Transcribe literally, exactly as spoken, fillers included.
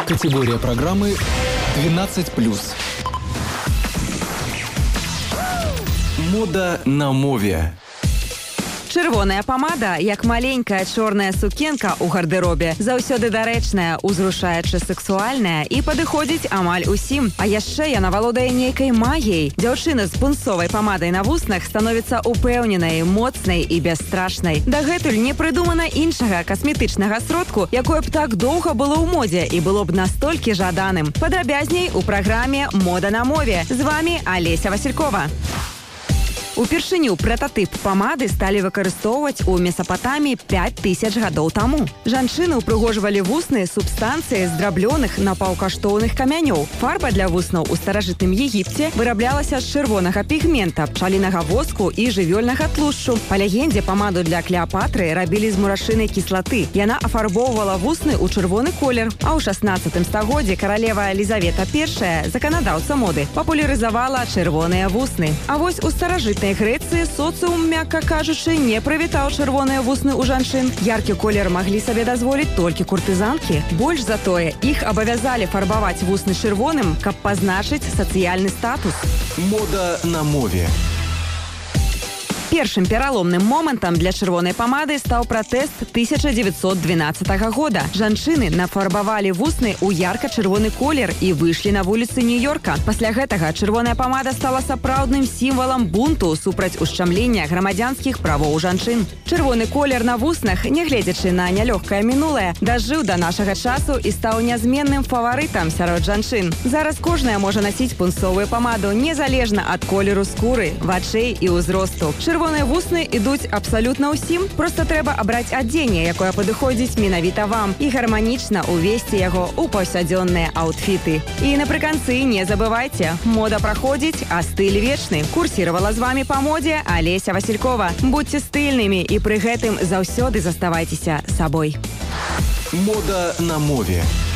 Категория программы двенадцать плюс. Мода на мове. Чырвоная памада, як маленькая чорная сукенка ў гардэробе, заўсёды дарэчная, узрушаюча сексуальная і падыходзіць амаль усім. А яшчэ яна валодае нейкай магіяй. Дзяўчына з пунцовай памадай на вуснах становіцца упэўненай, моцнай і бясстрашнай. Дагэтуль не прыдумана іншага касметычнага сродку, якое б так доўга было ў модзе і было б настолькі жаданым. Падрабязней у праграме «Мода на мове». З вами Олеся Василькова. Упершыню прататып памады сталі выкарыстоўваць у Месапатаміі пяць тысяч гадоў таму. Жанчыны ўпрыгожвалі вусны субстанцыі з драблёных напаўкаштоўных камянёў. Фарба для вуснаў у старажытным Егіпце выраблялася з чырвонага пігмента, пчалінага воску і жывёльнага тлушчу. Па легендзе, памаду для Клеапатры рабілі з мурашынай кіслаты. Яна афарбоўвала вусны ў чырвоны колер, а ў шаснаццатым стагоддзі каралева Елізавета Першая, заканадаўца моды, папулярызавала чырвоныя вусны. А вось у старажытнай Грэцыі соцыум, мякка кажучы, не прывітаў чырвоныя вусны ў жанчын. Яркі колер маглі сабе дазволіць толькі куртызанкі. Больш за тое, іх абавязалі фарбаваць вусны чырвоным, каб пазначыць сацыяльны статус. Мода на мове. Першым пераломным момантам для чырвонай памады стаў пратэст тысяча дзевяцьсот двенаццатага года. Жанчыны нафарбавалі вусны ў ярка-чырвоны колер і выйшлі на вуліцы Нью-Йорка. Пасля гэтага чырвоная памада стала сапраўдным сімвалам бунту супраць ушчамлення грамадзянскіх правоў жанчын. Чырвоны колер на вуснах, нягледзячы на нялёгкае мінулае, дажыў да нашага часу і стаў нязменным фаварытам сярод жанчын. Зараз кожная можа насіць пунцовую памаду незалежна ад колеру скуры, вачэй і ўзросту. Чырвоныя вусны ідуць абсалютна ўсім, проста трэба абраць адзенне, якое падыходзіць менавіта вам, і гарманічна увесці яго ў паўсядзённыя аўтфіты. І напрыканцы не забывайце, мода праходзіць, а стыль вечны. Курсіравала з вами па модзе Олеся Василькова. Будьце стыльнымі і пры гэтым заўсёды заставайцеся сабой. Мода на мове.